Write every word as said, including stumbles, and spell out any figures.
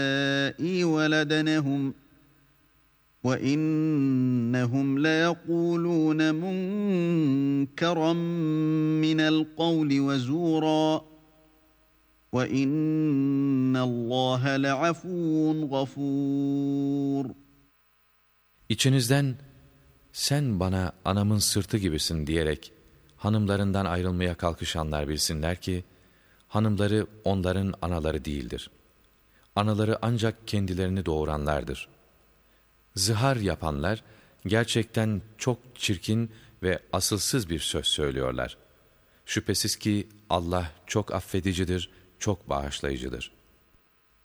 وَلَدَنَهُمْ وَإِنَّهُمْ لَيَقُولُونَ مُنكَرًا مِنَ الْقَوْلِ وَزُورًا وَإِنَّ اللّٰهَ لَعَفُوٌّ غَفُورٌ. İçinizden sen bana anamın sırtı gibisin diyerek hanımlarından ayrılmaya kalkışanlar bilsinler ki, hanımları onların anaları değildir. Anaları ancak kendilerini doğuranlardır. Zihar yapanlar gerçekten çok çirkin ve asılsız bir söz söylüyorlar. Şüphesiz ki Allah çok affedicidir, çok bağışlayıcıdır.